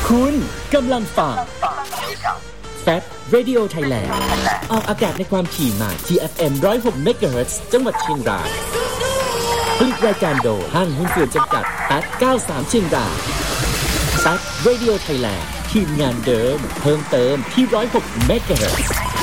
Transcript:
คุณกำลังฟังแฟต Radio Thailand ออกอากาศในความถี่ใหม่ที่ FM 106 MHz จังหวัดเชียงรายผลิตรายการโดยห้างหุ้นส่วนจำกัดแฟต93เชียงรายแฟต Radio Thailand ทีมงานเดิมเพิ่มเติมที่106 MHz